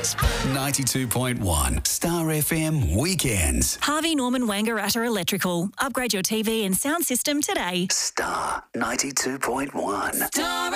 92.1 Star FM Weekends. Harvey Norman Wangaratta Electrical. Upgrade your TV and sound system today. Star 92.1.